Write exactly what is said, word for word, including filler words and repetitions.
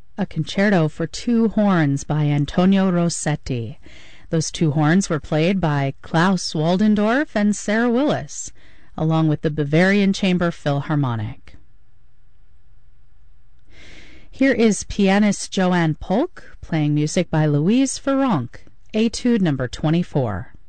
a concerto for two horns by Antonio Rossetti. Those two horns were played by Klaus Waldendorf and Sarah Willis, along with the Bavarian Chamber Philharmonic. Here is pianist Joanne Polk playing music by Louise Farronc, Etude number twenty-four.